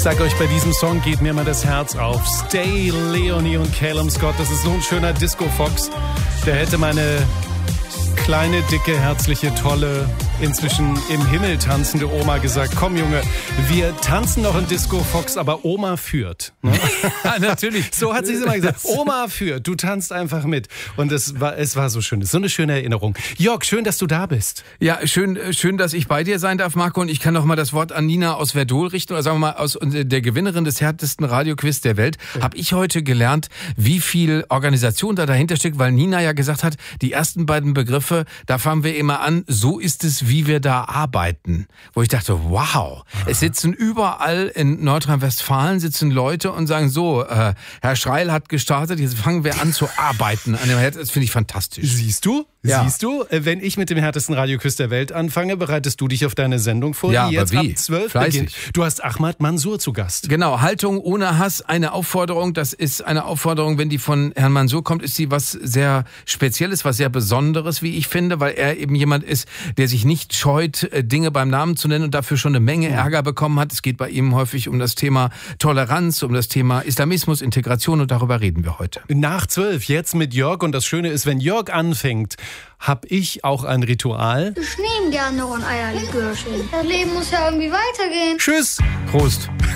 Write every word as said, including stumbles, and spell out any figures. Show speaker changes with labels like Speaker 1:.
Speaker 1: sag euch, bei diesem Song geht mir mal das Herz auf. Stay, Leonie und Calum Scott, das ist so ein schöner Disco-Fox. Der hätte meine kleine, dicke, herzliche, tolle, inzwischen im Himmel tanzende Oma gesagt, komm Junge, wir tanzen noch in Disco Fox, aber Oma führt. Ne?
Speaker 2: Ja, natürlich.
Speaker 1: So hat sie es immer gesagt. Oma führt, du tanzt einfach mit. Und es war, es war so schön, so eine schöne Erinnerung. Jörg, schön, dass du da bist.
Speaker 2: Ja, schön, schön, dass ich bei dir sein darf, Marco. Und ich kann noch mal das Wort an Nina aus Verdol richten, oder sagen wir mal aus der Gewinnerin des härtesten Radioquiz der Welt. Ja. Habe ich heute gelernt, wie viel Organisation da dahinter steckt, weil Nina ja gesagt hat, die ersten beiden Begriffe, da fangen wir immer an, so ist es, wie wir da arbeiten. Wo ich dachte, wow, Aha. Es sitzen überall in Nordrhein-Westfalen sitzen Leute und sagen so, äh, Herr Schreil hat gestartet, jetzt fangen wir an zu arbeiten. Das finde ich fantastisch.
Speaker 1: Siehst du?
Speaker 2: Ja.
Speaker 1: Siehst du, wenn ich mit dem härtesten Radioquiz der Welt anfange, bereitest du dich auf deine Sendung vor,
Speaker 2: ja,
Speaker 1: die jetzt
Speaker 2: aber wie?
Speaker 1: ab zwölf
Speaker 2: Fleißig.
Speaker 1: beginnt. Du hast Ahmad Mansour zu Gast.
Speaker 2: Genau, Haltung ohne Hass, eine Aufforderung, das ist eine Aufforderung, wenn die von Herrn Mansour kommt, ist sie was sehr Spezielles, was sehr Besonderes, wie ich finde, weil er eben jemand ist, der sich nicht scheut, Dinge beim Namen zu nennen und dafür schon eine Menge Ärger bekommen hat. Es geht bei ihm häufig um das Thema Toleranz, um das Thema Islamismus, Integration und darüber reden wir heute.
Speaker 1: Nach zwölf, jetzt mit Jörg, und das Schöne ist, wenn Jörg anfängt, hab ich auch ein Ritual.
Speaker 3: Ich nehme gerne noch ein Eierlikörchen. Das Leben muss ja irgendwie weitergehen.
Speaker 1: Tschüss.
Speaker 2: Prost.